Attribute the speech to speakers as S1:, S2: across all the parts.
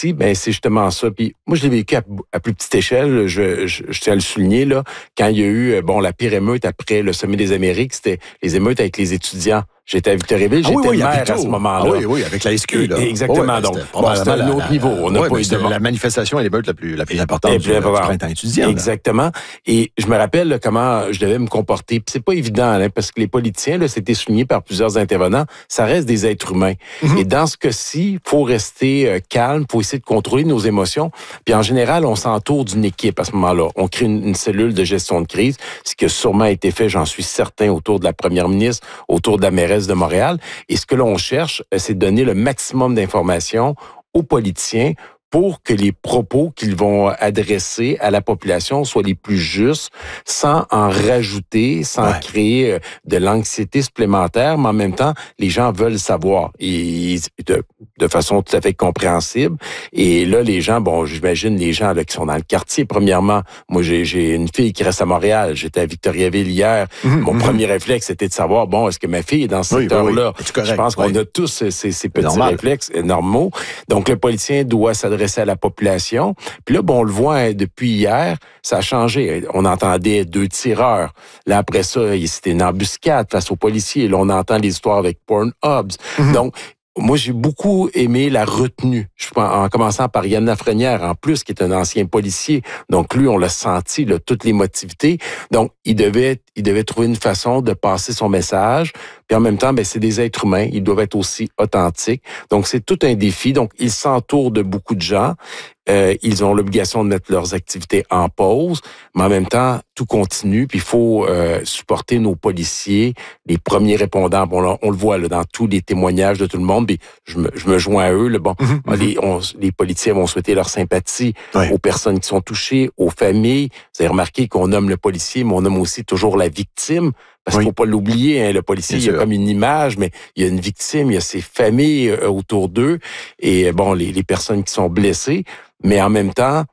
S1: ici, ben c'est justement ça. Puis moi, je l'ai vécu à plus petite échelle. Je tiens à le souligner, là, quand il y a eu la pire émeute après le sommet des Amériques, c'était les émeutes avec les étudiants. J'étais à Victoriaville, j'étais maire à ce moment-là.
S2: Oui, avec la SQ. Là.
S1: Exactement. Donc, c'était un autre niveau. On n'a pas eu de
S2: la manifestation et l'émeute la plus importante du printemps étudiant.
S1: Exactement. Et je me rappelle là, comment je devais me comporter. Puis c'est pas évident, hein, parce que les politiciens, là, c'était souligné par plusieurs intervenants, ça reste des êtres humains. Et dans ce cas-ci, il faut rester calme, il faut essayer de contrôler nos émotions. Puis en général, on s'entoure d'une équipe à ce moment-là. On crée une cellule de gestion de crise, ce qui a sûrement été fait, j'en suis certain, autour de la première ministre, autour de la mairesse de Montréal. Et ce que l'on cherche, c'est de donner le maximum d'informations aux politiciens pour que les propos qu'ils vont adresser à la population soient les plus justes, sans en rajouter, sans créer de l'anxiété supplémentaire, mais en même temps, les gens veulent savoir, et de façon tout à fait compréhensible. Et là, les gens, j'imagine les gens là, qui sont dans le quartier, premièrement, moi j'ai une fille qui reste à Montréal, j'étais à Victoriaville hier, mon premier réflexe c'était de savoir, est-ce que ma fille est dans ce secteur-là? Je pense qu'on a tous ces petits réflexes normaux. Donc le politicien doit s'adresser à la population. Puis là, on le voit depuis hier, ça a changé. On entendait 2 tireurs. Là, après ça, c'était une embuscade face aux policiers. Là, on entend l'histoire avec Pornhub. Donc, moi, j'ai beaucoup aimé la retenue. En commençant par Yann Lafrenière, en plus, qui est un ancien policier. Donc, lui, on l'a senti, là, toute l'émotivité. Donc, il devait trouver une façon de passer son message. Puis en même temps, c'est des êtres humains. Ils doivent être aussi authentiques. Donc, c'est tout un défi. Donc, ils s'entourent de beaucoup de gens. Ils ont l'obligation de mettre leurs activités en pause, mais en même temps, tout continue. Puis il faut supporter nos policiers, les premiers répondants. On le voit là, dans tous les témoignages de tout le monde. Puis je me joins à eux. Là, les politiciens vont souhaiter leur sympathie aux personnes qui sont touchées, aux familles. Vous avez remarqué qu'on nomme le policier, mais on nomme aussi toujours la victime. Parce qu'il faut pas l'oublier, hein, le policier, il y a comme une image, mais il y a une victime, il y a ses familles autour d'eux, et les personnes qui sont blessées. Mais en même temps,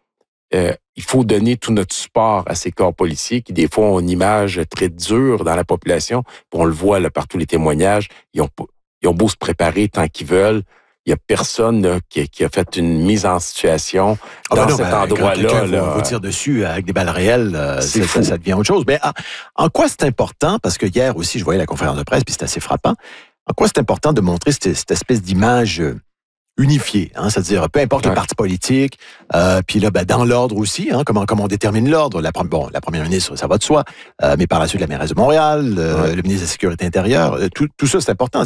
S1: il faut donner tout notre support à ces corps policiers qui, des fois, ont une image très dure dans la population. Puis on le voit là, par tous les témoignages, ils ont beau se préparer tant qu'ils veulent. Il y a personne là, qui a fait une mise en situation dans cet endroit-là.
S2: Quand vous tire dessus avec des balles réelles, ça devient autre chose. Mais en quoi c'est important, parce que hier aussi, je voyais la conférence de presse, puis c'est assez frappant, en quoi c'est important de montrer cette espèce d'image unifiée, hein, c'est-à-dire peu importe le parti politique, puis là, dans l'ordre aussi, hein, comment on détermine l'ordre. La première ministre, ça va de soi, mais par la suite, la mairesse de Montréal, le ministre de la Sécurité intérieure, tout ça, c'est important.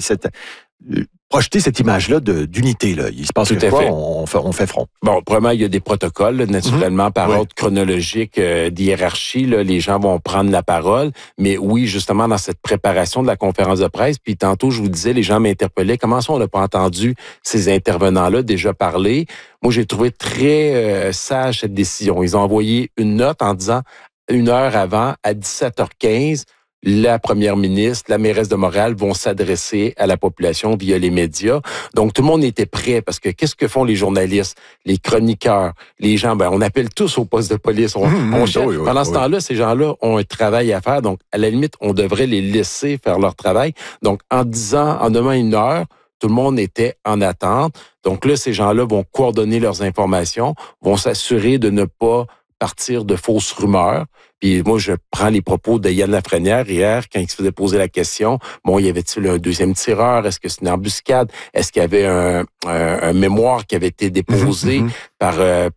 S2: Projeter cette image-là d'unité. Là. Il se passe quelque chose, on fait front.
S1: Premièrement, il y a des protocoles, là, naturellement, par ordre chronologique d'hiérarchie. Là, les gens vont prendre la parole. Mais oui, justement, dans cette préparation de la conférence de presse, puis tantôt, je vous disais, les gens m'interpellaient. Comment ça, on n'a pas entendu ces intervenants-là déjà parler? Moi, j'ai trouvé très sage cette décision. Ils ont envoyé une note en disant, 1 heure avant, à 17h15, la première ministre, la mairesse de Montréal vont s'adresser à la population via les médias. Donc, tout le monde était prêt parce que qu'est-ce que font les journalistes, les chroniqueurs, les gens, on appelle tous au poste de police. Pendant ce temps-là, ces gens-là ont un travail à faire. Donc, à la limite, on devrait les laisser faire leur travail. Donc, en donnant 1 heure, tout le monde était en attente. Donc là, ces gens-là vont coordonner leurs informations, vont s'assurer de ne pas partir de fausses rumeurs. Puis moi, je prends les propos de Yann Lafrenière hier, quand il se faisait poser la question, y avait-il un deuxième tireur? Est-ce que c'est une embuscade? Est-ce qu'il y avait un mémoire qui avait été déposé par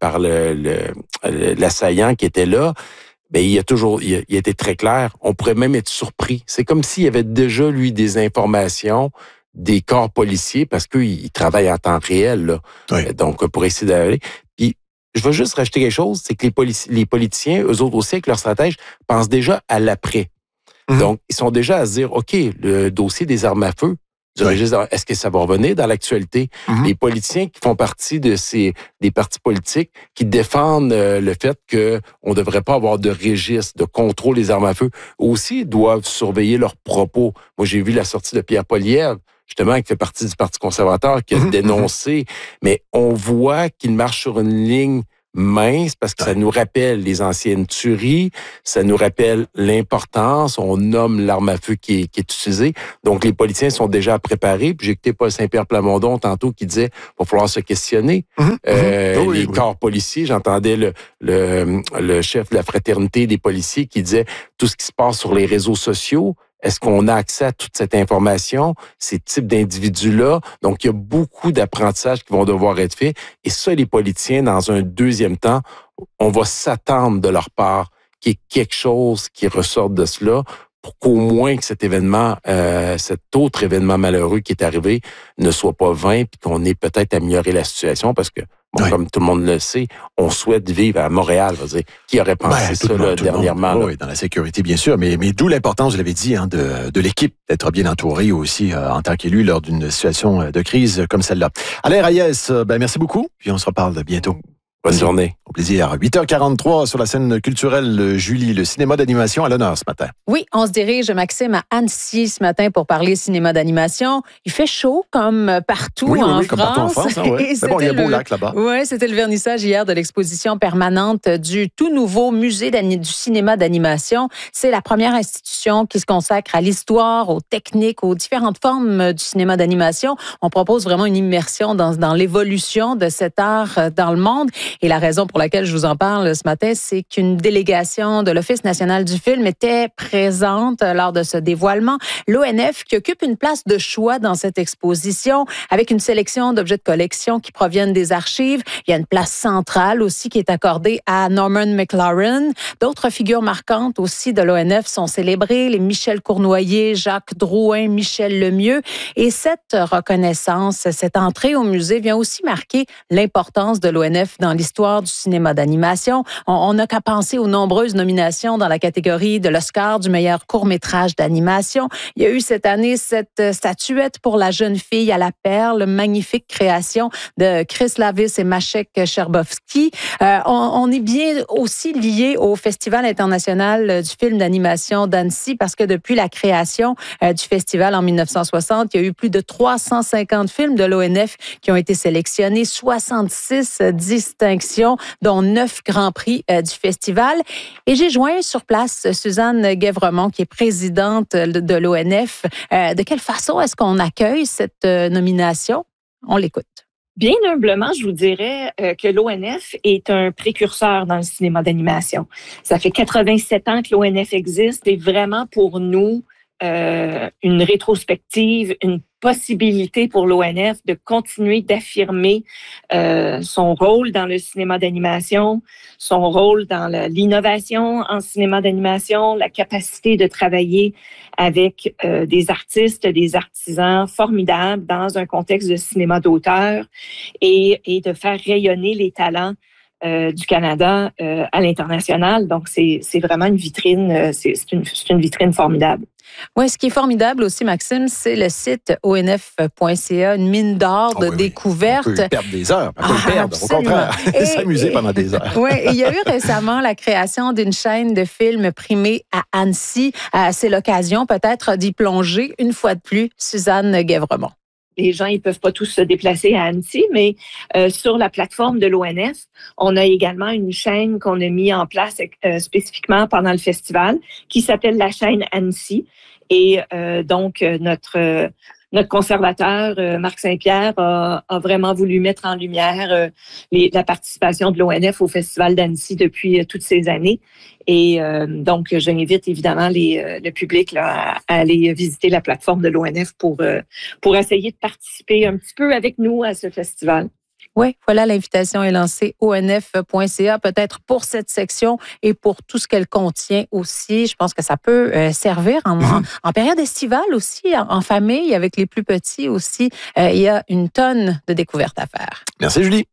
S1: l'assaillant qui était là? Il était très clair. On pourrait même être surpris. C'est comme s'il y avait déjà, lui, des informations des corps policiers, parce qu'ils travaillent en temps réel, là. Donc, pour essayer d'aller. Puis, je veux juste rajouter quelque chose, c'est que les politiciens, eux autres aussi, avec leurs stratèges, pensent déjà à l'après. Donc, ils sont déjà à se dire, OK, le dossier des armes à feu, du registre, est-ce que ça va revenir dans l'actualité? Les politiciens qui font partie des partis politiques qui défendent le fait qu'on ne devrait pas avoir de registre, de contrôle des armes à feu, aussi doivent surveiller leurs propos. Moi, j'ai vu la sortie de Pierre Poilievre, justement, qui fait partie du Parti conservateur, qui a dénoncé, mais on voit qu'il marche sur une ligne mince parce que ça nous rappelle les anciennes tueries, ça nous rappelle l'importance, on nomme l'arme à feu qui est utilisée. Donc, les politiciens sont déjà préparés. Puis j'ai écouté Paul Saint-Pierre Plamondon tantôt qui disait qu'il va falloir se questionner. Les corps policiers, j'entendais le chef de la fraternité des policiers qui disait tout ce qui se passe sur les réseaux sociaux. Est-ce qu'on a accès à toute cette information, ces types d'individus-là? Donc, il y a beaucoup d'apprentissages qui vont devoir être faits. Et ça, les politiciens, dans un deuxième temps, on va s'attendre de leur part qu'il y ait quelque chose qui ressorte de cela pour qu'au moins que cet événement, cet autre événement malheureux qui est arrivé ne soit pas vain puis qu'on ait peut-être amélioré la situation parce que comme tout le monde le sait, on souhaite vivre à Montréal. Qui aurait pensé ça dernièrement?
S2: Oui, dans la sécurité, bien sûr. Mais d'où l'importance, je l'avais dit, de l'équipe, d'être bien entouré aussi en tant qu'élu lors d'une situation de crise comme celle-là. Alain Reyes, merci beaucoup. Puis on se reparle bientôt.
S1: Bonne journée.
S2: Au plaisir. 8h43 sur la scène culturelle Julie, le cinéma d'animation à l'honneur ce matin.
S3: Oui, on se dirige, Maxime, à Annecy ce matin pour parler cinéma d'animation. Il fait chaud comme partout en France.
S2: Comme partout en France. C'est bon, il y a beau lac là-bas.
S3: Oui, c'était le vernissage hier de l'exposition permanente du tout nouveau musée du cinéma d'animation. C'est la première institution qui se consacre à l'histoire, aux techniques, aux différentes formes du cinéma d'animation. On propose vraiment une immersion dans l'évolution de cet art dans le monde. Et la raison pour laquelle je vous en parle ce matin, c'est qu'une délégation de l'Office national du film était présente lors de ce dévoilement. L'ONF qui occupe une place de choix dans cette exposition avec une sélection d'objets de collection qui proviennent des archives. Il y a une place centrale aussi qui est accordée à Norman McLaren. D'autres figures marquantes aussi de l'ONF sont célébrées, les Michel Cournoyer, Jacques Drouin, Michel Lemieux. Et cette reconnaissance, cette entrée au musée vient aussi marquer l'importance de l'ONF dans l'histoire du cinéma d'animation. On n'a qu'à penser aux nombreuses nominations dans la catégorie de l'Oscar du meilleur court-métrage d'animation. Il y a eu cette année cette statuette pour la jeune fille à la perle, magnifique création de Chris Lavis et Maciek Sherbowski. On est bien aussi lié au Festival international du film d'animation d'Annecy parce que depuis la création du festival en 1960, il y a eu plus de 350 films de l'ONF qui ont été sélectionnés, 66 distinctions, dont 9 grands prix du festival. Et j'ai joint sur place Suzanne Guèvremont, qui est présidente de l'ONF. De quelle façon est-ce qu'on accueille cette nomination? On l'écoute.
S4: Bien humblement, je vous dirais que l'ONF est un précurseur dans le cinéma d'animation. Ça fait 87 ans que l'ONF existe et vraiment pour nous, une rétrospective, une possibilité pour l'ONF de continuer d'affirmer son rôle dans le cinéma d'animation, son rôle dans l'innovation en cinéma d'animation, la capacité de travailler avec des artistes, des artisans formidables dans un contexte de cinéma d'auteur et de faire rayonner les talents du Canada à l'international. Donc, c'est vraiment une vitrine, c'est une vitrine formidable.
S3: Oui, ce qui est formidable aussi, Maxime, c'est le site onf.ca, une mine d'or de découvertes.
S2: On peut perdre des heures, on peut le perdre, au contraire, s'amuser pendant des heures.
S3: Oui, il y a eu récemment la création d'une chaîne de films primés à Annecy. C'est l'occasion peut-être d'y plonger une fois de plus, Suzanne Guèvremont.
S4: Les gens, ils peuvent pas tous se déplacer à Annecy, mais sur la plateforme de l'ONF, on a également une chaîne qu'on a mis en place spécifiquement pendant le festival qui s'appelle la chaîne Annecy. Et donc, notre conservateur, Marc Saint-Pierre, a vraiment voulu mettre en lumière la participation de l'ONF au Festival d'Annecy depuis toutes ces années. Et donc, j'invite évidemment le public là, à aller visiter la plateforme de l'ONF pour essayer de participer un petit peu avec nous à ce festival.
S3: Oui, voilà, l'invitation est lancée onf.ca, peut-être pour cette section et pour tout ce qu'elle contient aussi. Je pense que ça peut servir en période estivale aussi, en famille, avec les plus petits aussi. Il y a une tonne de découvertes à faire.
S2: Merci, Julie.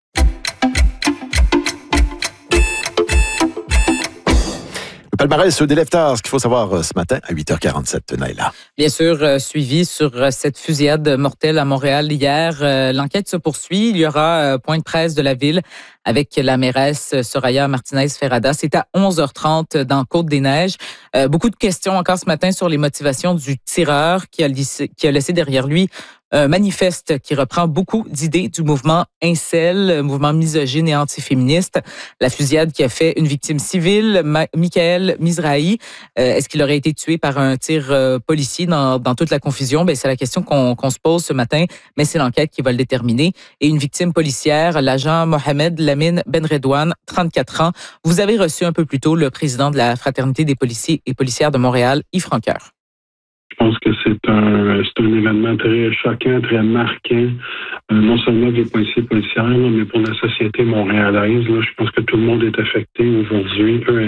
S2: Le palmarès des Leftards, ce qu'il faut savoir ce matin à 8h47, Naïla.
S5: Bien sûr, suivi sur cette fusillade mortelle à Montréal hier. L'enquête se poursuit. Il y aura point de presse de la ville avec la mairesse Soraya Martinez-Ferrada. C'est à 11h30 dans Côte-des-Neiges. Beaucoup de questions encore ce matin sur les motivations du tireur qui a laissé derrière lui un manifeste qui reprend beaucoup d'idées du mouvement Incel, mouvement misogyne et antiféministe. La fusillade qui a fait une victime civile, Michael Mizrahi. Est-ce qu'il aurait été tué par un tir policier dans toute la confusion? Ben, c'est la question qu'on se pose ce matin, mais c'est l'enquête qui va le déterminer. Et une victime policière, l'agent Mohamed Lamine Benredouane, 34 ans. Vous avez reçu un peu plus tôt le président de la Fraternité des policiers et policières de Montréal, Yves Francoeur.
S6: Je pense que c'est un événement très choquant, très marquant, non seulement pour les policiers et policières, mais pour la société montréalaise. Là, je pense que tout le monde est affecté aujourd'hui, peu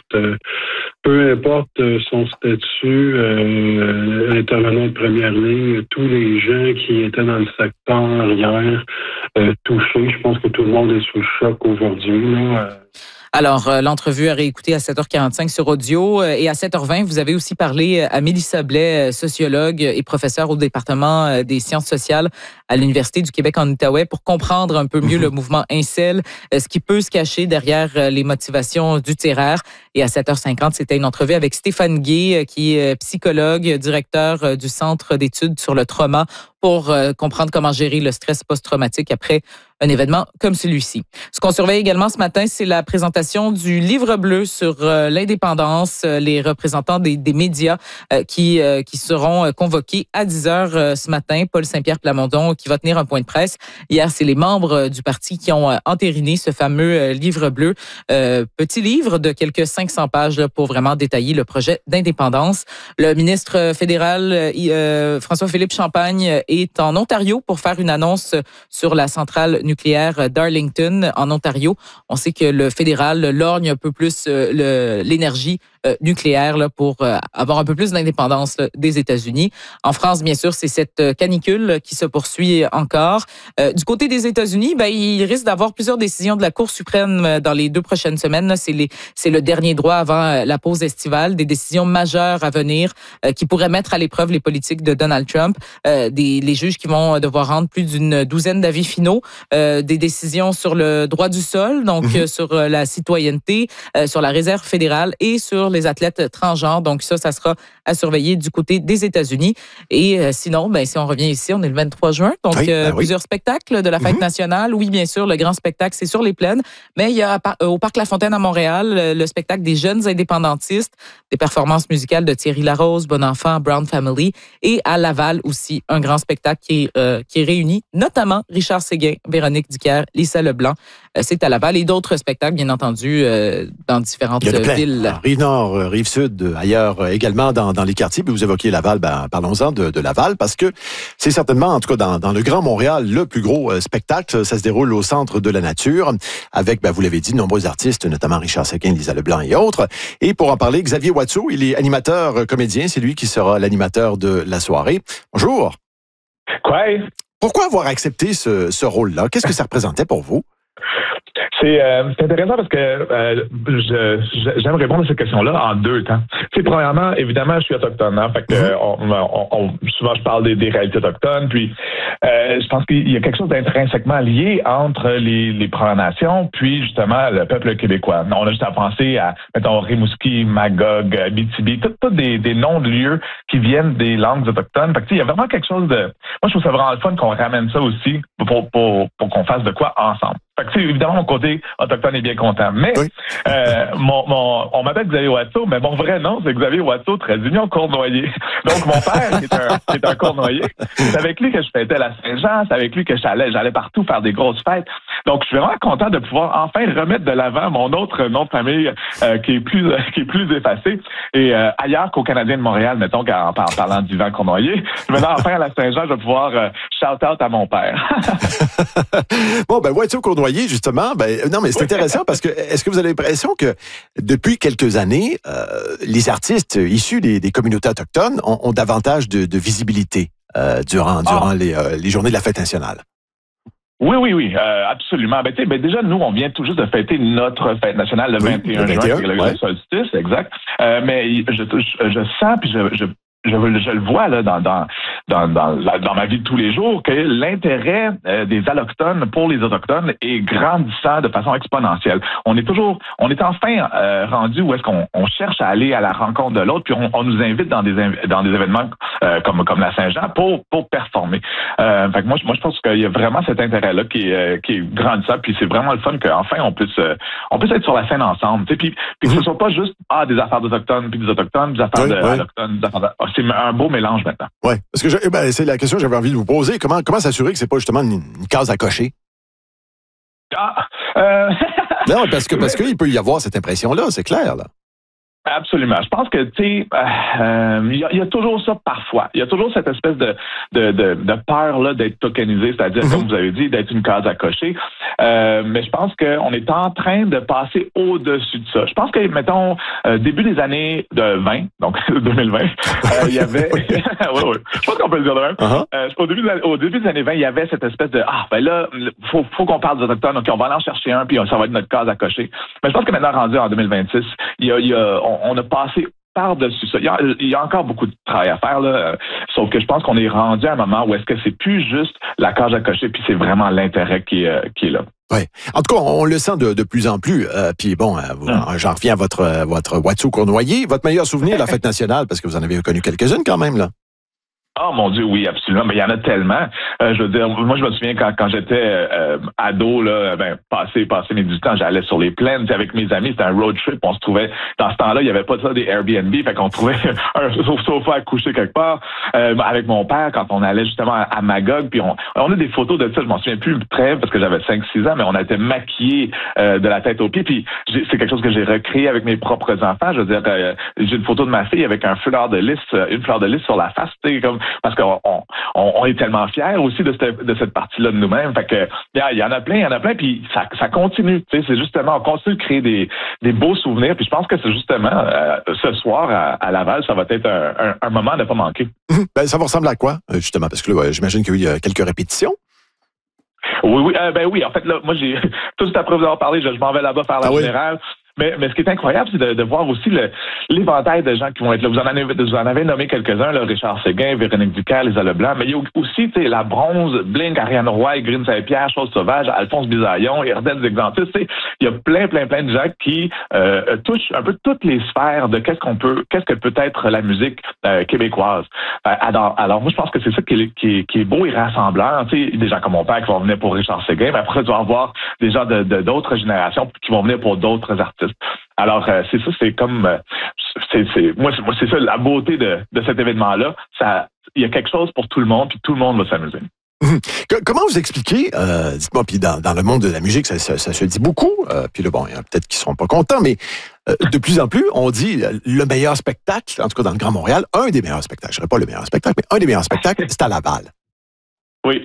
S6: importe son statut, intervenant de première ligne, tous les gens qui étaient dans le secteur hier touchés. Je pense que tout le monde est sous le choc aujourd'hui. Là.
S5: Alors, l'entrevue à réécouter à 7h45 sur audio et à 7h20, vous avez aussi parlé à Mélissa Blais, sociologue et professeure au département des sciences sociales à l'Université du Québec en Outaouais pour comprendre un peu mieux le mouvement Incel, ce qui peut se cacher derrière les motivations du terraire. Et à 7h50, c'était une entrevue avec Stéphane Guay, qui est psychologue, directeur du Centre d'études sur le trauma pour comprendre comment gérer le stress post-traumatique après un événement comme celui-ci. Ce qu'on surveille également ce matin, c'est la présentation du livre bleu sur l'indépendance, les représentants des médias qui seront convoqués à 10h ce matin. Paul Saint-Pierre Plamondon qui va tenir un point de presse. Hier, c'est les membres du parti qui ont entériné ce fameux livre bleu. Petit livre de quelques 500 pages là, pour vraiment détailler le projet d'indépendance. Le ministre fédéral François-Philippe Champagne est en Ontario pour faire une annonce sur la centrale nucléaire d'Arlington en Ontario. On sait que le fédéral lorgne un peu plus l'énergie nucléaire là, pour avoir un peu plus d'indépendance là, des États-Unis. En France, bien sûr, c'est cette canicule qui se poursuit encore. Du côté des États-Unis, ben, il risque d'avoir plusieurs décisions de la Cour suprême dans les 2 prochaines semaines. Là. C'est le dernier droit avant la pause estivale. Des décisions majeures à venir qui pourraient mettre à l'épreuve les politiques de Donald Trump. Les juges qui vont devoir rendre plus d'une douzaine d'avis finaux. Des décisions sur le droit du sol, donc sur la citoyenneté, sur la réserve fédérale et sur les athlètes transgenres. Donc ça sera à surveiller du côté des États-Unis. Et sinon, ben, si on revient ici, on est le 23 juin, donc plusieurs spectacles de la fête nationale. Oui, bien sûr, le grand spectacle, c'est sur les plaines, mais il y a au Parc La Fontaine à Montréal, le spectacle des jeunes indépendantistes, des performances musicales de Thierry Larose, Bonenfant, Brown Family, et à Laval aussi, un grand spectacle qui réunit notamment Richard Séguin, Véronique Dicker, Lisa Leblanc. C'est à Laval et d'autres spectacles, bien entendu, dans différentes villes.
S2: Rive-Nord, Rive-Sud, ailleurs également dans les quartiers. Puis vous évoquiez Laval, ben, parlons-en de Laval, parce que c'est certainement, en tout cas dans le Grand Montréal, le plus gros spectacle. Ça se déroule au Centre de la Nature, avec, ben, vous l'avez dit, de nombreux artistes, notamment Richard Séguin, Lisa Leblanc et autres. Et pour en parler, Xavier Watteau, il est animateur, comédien. C'est lui qui sera l'animateur de la soirée. Bonjour.
S7: Quoi?
S2: Pourquoi avoir accepté ce rôle-là? Qu'est-ce que ça représentait pour vous?
S7: C'est intéressant parce que j'aime répondre à cette question-là en 2 temps. C'est premièrement, évidemment, je suis autochtone, hein, fait que souvent je parle des réalités autochtones, puis je pense qu'il y a quelque chose d'intrinsèquement lié entre les Premières Nations, puis justement le peuple québécois. On a juste à penser à, mettons, Rimouski, Magog, Abitibi, tous des noms de lieux qui viennent des langues autochtones. Fait que il y a vraiment quelque chose de... Moi, je trouve ça vraiment le fun qu'on ramène ça aussi pour qu'on fasse de quoi ensemble. Fait que, évidemment, mon côté autochtone est bien content. Mais on m'appelle Xavier Watteau, mais mon vrai nom, c'est Xavier Watteau, Trait-Union, Cournoyer. Donc, mon père, qui est un Cournoyer, c'est avec lui que je fêtais la Saint-Jean, c'est avec lui que j'allais partout faire des grosses fêtes. Donc, je suis vraiment content de pouvoir enfin remettre de l'avant mon autre nom de famille qui est plus effacé. Et ailleurs qu'au Canadien de Montréal, mettons, en parlant d'Yvan Cournoyer, maintenant, enfin, à la Saint-Jean, je vais pouvoir shout-out à mon père.
S2: Bon, ben, Watteau, Cournoyer, justement, non, mais c'est intéressant parce que est-ce que vous avez l'impression que depuis quelques années, les artistes issus des communautés autochtones ont davantage de visibilité durant les journées de la fête nationale?
S7: Oui, absolument. Déjà, nous, on vient tout juste de fêter notre fête nationale le 21 juin, c'est le solstice, exact. Mais je sens, puis je le vois là dans ma vie de tous les jours que l'intérêt des Allochtones pour les Autochtones est grandissant de façon exponentielle. On est enfin rendu où est-ce qu'on cherche à aller à la rencontre de l'autre, puis on nous invite dans des événements comme la Saint-Jean pour performer. Fait que moi je pense qu'il y a vraiment cet intérêt-là qui est grandissant, puis c'est vraiment le fun qu'enfin on puisse être sur la scène ensemble, tu sais, puis que ce soit pas juste des affaires d'Autochtones puis des Autochtones, des affaires d'Allochtones, des affaires c'est un beau mélange maintenant.
S2: Oui, parce que c'est la question que j'avais envie de vous poser. Comment s'assurer que c'est pas justement une case à cocher? Non, parce qu'il peut y avoir cette impression-là, c'est clair, là.
S7: Absolument. Je pense que, tu sais, il y a toujours ça parfois. Il y a toujours cette espèce de peur-là d'être tokenisé, c'est-à-dire, comme vous avez dit, d'être une case à cocher. Mais je pense qu'on est en train de passer au-dessus de ça. Je pense que, mettons, début des années 20, donc 2020, il y avait... oui, je pense qu'on peut le dire de même. Au début des années 20, il y avait cette espèce de ben là, faut qu'on parle des Autochtones, donc on va aller en chercher un, puis ça va être notre case à cocher. Mais je pense que maintenant, rendu en 2026, on a passé par-dessus ça. Il y a encore beaucoup de travail à faire, là, sauf que je pense qu'on est rendu à un moment où est-ce que c'est plus juste la case à cocher, puis c'est vraiment l'intérêt qui est là.
S2: Oui. En tout cas, on le sent de plus en plus. Puis bon, j'en reviens à votre Watsu Cournoyer. Votre meilleur souvenir de la fête nationale, parce que vous en avez connu quelques-unes quand même, là.
S7: Oh mon Dieu, oui, absolument. Mais il y en a tellement. Je veux dire, moi, je me souviens quand j'étais ado, là, passé mes 18 ans, j'allais sur les plaines avec mes amis. C'était un road trip. On se trouvait, dans ce temps-là, il n'y avait pas ça des Airbnb. Fait qu'on trouvait un sofa à coucher quelque part. Avec mon père, quand on allait justement à Magog, puis on a des photos de ça. Je m'en souviens plus très parce que j'avais 5-6 ans, mais on a été maquillés de la tête aux pieds. Puis c'est quelque chose que j'ai recréé avec mes propres enfants. Je veux dire, j'ai une photo de ma fille avec une fleur de lys sur la face, tu sais, comme parce qu'on est tellement fiers aussi de cette partie-là de nous-mêmes. Fait que il y en a plein, puis ça continue. Tu sais, c'est justement, on continue de créer des beaux souvenirs. Puis je pense que c'est justement ce soir à Laval, ça va être un moment à ne pas manquer.
S2: Ça va ressembler à quoi, justement? Parce que là, j'imagine qu'il y a quelques répétitions.
S7: Oui. Oui. En fait, là, moi, j'ai tout après vous avoir parlé, je m'en vais là-bas faire la générale. Mais ce qui est incroyable, c'est de voir aussi l'éventail de gens qui vont être là. Vous en avez nommé quelques-uns, là, Richard Séguin, Véronique Ducal, Lisa Leblanc, mais il y a aussi la Bronze, Blink, Ariane Roy, Green Saint-Pierre, Chose Sauvage, Alphonse Bisaillon, Erden Zexantis. Il y a plein de gens qui touchent un peu toutes les sphères de qu'est-ce que peut être la musique québécoise. Alors moi, je pense que c'est ça qui est beau et rassemblant. Tu sais, des gens comme mon père qui vont venir pour Richard Séguin, mais après, tu vas avoir des gens d'autres générations qui vont venir pour d'autres artistes. Alors, c'est ça, c'est comme... moi, c'est ça, la beauté de cet événement-là. Il y a quelque chose pour tout le monde, puis tout le monde va s'amuser.
S2: Comment vous expliquez, dites-moi, puis dans le monde de la musique, ça se dit beaucoup, puis là, bon, il y en a peut-être qui ne seront pas contents, mais de plus en plus, on dit le meilleur spectacle, en tout cas dans le Grand Montréal, un des meilleurs spectacles, je ne dirais pas le meilleur spectacle, mais un des meilleurs spectacles, c'est à Laval.
S7: Oui.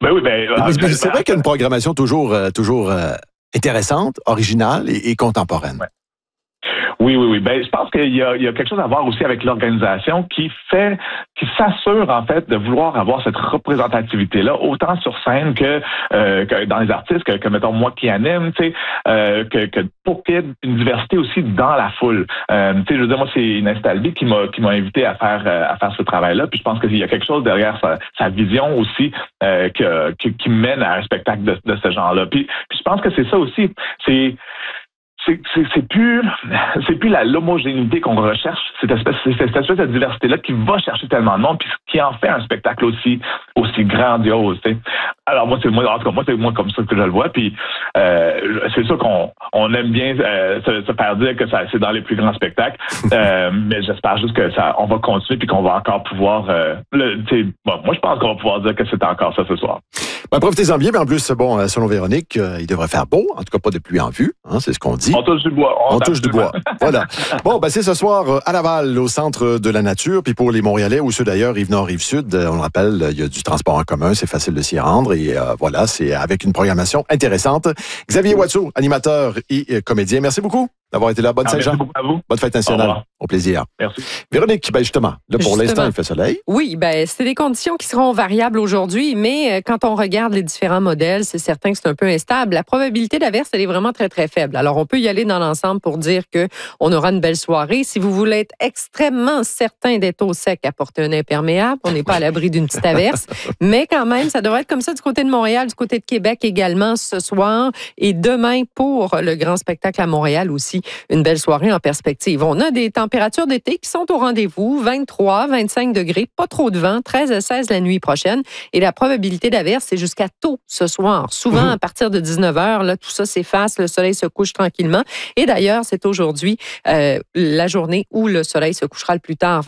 S2: C'est vrai qu'il y a une programmation toujours intéressante, originale et contemporaine.
S7: Ouais. Oui. Je pense qu'il y a quelque chose à voir aussi avec l'organisation qui s'assure, en fait, de vouloir avoir cette représentativité-là, autant sur scène que dans les artistes, que mettons, moi qui anime, tu sais, que pour qu'il y ait une diversité aussi dans la foule. Tu sais, je veux dire, moi, c'est Inès Talby qui m'a invité à faire ce travail-là, puis je pense qu'il y a quelque chose derrière sa vision aussi, qui mène à un spectacle de ce genre-là. Puis je pense que c'est ça aussi, c'est plus l'homogénéité qu'on recherche, cette espèce de diversité-là qui va chercher tellement de monde, puis qui en fait un spectacle aussi grandiose. T'sais. Alors moi c'est moi comme ça que je le vois, puis c'est sûr qu'on aime bien se faire dire que c'est dans les plus grands spectacles, mais j'espère juste que on va continuer puis qu'on va encore pouvoir. Moi je pense qu'on va pouvoir dire que c'est encore ça ce soir.
S2: Profitez-en bien, mais en plus, selon Véronique, il devrait faire beau, en tout cas pas de pluie en vue, hein, c'est ce qu'on dit.
S7: On touche du bois.
S2: On touche du bois. Voilà. Bon, c'est ce soir à Laval, au Centre de la Nature. Puis pour les Montréalais ou ceux d'ailleurs, Rive-Nord, Rive-Sud, on le rappelle, il y a du transport en commun, c'est facile de s'y rendre. Et voilà, c'est avec une programmation intéressante. Xavier Watsu, animateur et comédien. Merci beaucoup. d'avoir été là. Bonne Saint-Jean.
S7: Merci beaucoup à vous.
S2: Bonne fête nationale. Au plaisir.
S7: Merci.
S2: Véronique, justement, là, pour l'instant, il fait soleil.
S8: Oui, c'est des conditions qui seront variables aujourd'hui, mais quand on regarde les différents modèles, c'est certain que c'est un peu instable. La probabilité d'averse, elle est vraiment très, très faible. Alors, on peut y aller dans l'ensemble pour dire qu'on aura une belle soirée. Si vous voulez être extrêmement certain d'être au sec, apportez un imperméable. On n'est pas à l'abri d'une petite averse. Mais quand même, ça devrait être comme ça du côté de Montréal, du côté de Québec également ce soir. Et demain, pour le grand spectacle à Montréal aussi, une belle soirée en perspective. On a des températures d'été qui sont au rendez-vous, 23, 25 degrés, pas trop de vent, 13 à 16 la nuit prochaine. Et la probabilité d'averse, c'est jusqu'à tôt ce soir. Souvent, à partir de 19h, là, tout ça s'efface, le soleil se couche tranquillement. Et d'ailleurs, c'est aujourd'hui la journée où le soleil se couchera le plus tard,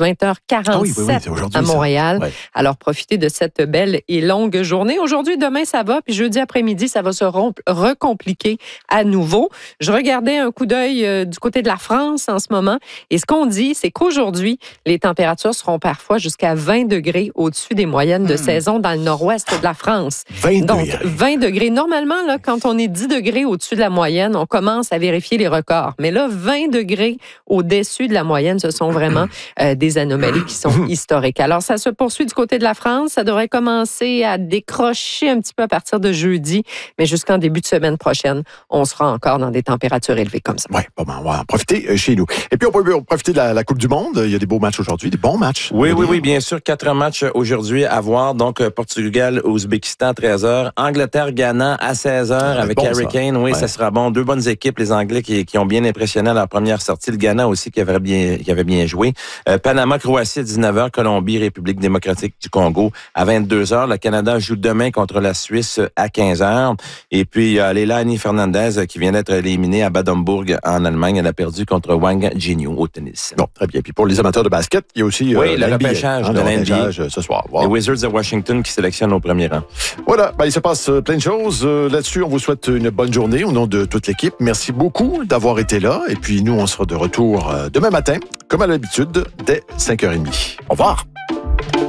S8: 20h47 à Montréal. Ouais. Alors, profitez de cette belle et longue journée. Aujourd'hui, demain, ça va. Puis jeudi après-midi, ça va se recompliquer à nouveau. Je regardais un coup d'œil du côté de la France en ce moment. Et ce qu'on dit, c'est qu'aujourd'hui, les températures seront parfois jusqu'à 20 degrés au-dessus des moyennes de saison dans le nord-ouest de la France.
S2: 20
S8: Donc,
S2: degrés.
S8: 20 degrés. Normalement, là, quand on est 10 degrés au-dessus de la moyenne, on commence à vérifier les records. Mais là, 20 degrés au-dessus de la moyenne, ce sont vraiment des anomalies qui sont historiques. Alors, ça se poursuit du côté de la France. Ça devrait commencer à décrocher un petit peu à partir de jeudi, mais jusqu'en début de semaine prochaine, on sera encore dans des températures élevées comme ça.
S2: Oui, bon, on va en profiter chez nous. Et puis, on peut profiter de la Coupe du Monde. Il y a des beaux matchs aujourd'hui, des bons matchs.
S9: Oui, bien sûr. 4 matchs aujourd'hui à voir. Donc, Portugal, Ouzbékistan, 13h. Angleterre, Ghana à 16h avec bon, Harry Kane. Oui, ça sera bon. 2 bonnes équipes, les Anglais qui ont bien impressionné à leur première sortie. Le Ghana aussi qui avait bien joué. Panama, Croatie à 19h. Colombie, République démocratique du Congo à 22h. Le Canada joue demain contre la Suisse à 15h. Et puis, il y a Leilani Fernandez qui vient d'être éliminée à Bad Homburg en Allemagne. Elle a perdu contre Wang Jinyu au tennis.
S2: Bon, très bien. Puis pour les amateurs de basket, il y a aussi
S9: le repêchage de
S2: l'NBA ce soir. Wow.
S9: Les Wizards de Washington qui sélectionnent au premier rang.
S2: Voilà, il se passe plein de choses. Là-dessus, on vous souhaite une bonne journée au nom de toute l'équipe. Merci beaucoup d'avoir été là. Et puis nous, on sera de retour demain matin, comme à l'habitude, dès 5h30. Au revoir.